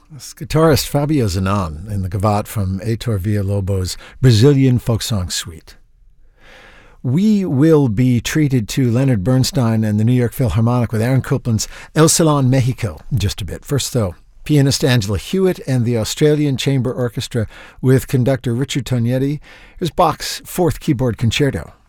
It's guitarist Fabio Zanon in the Gavotte from Heitor Villa-Lobos' Brazilian Folk Song Suite. We will be treated to Leonard Bernstein and the New York Philharmonic with Aaron Copland's El Salon Mexico in just a bit. First, though, pianist Angela Hewitt and the Australian Chamber Orchestra with conductor Richard Tognetti. Here's Bach's Fourth Keyboard Concerto.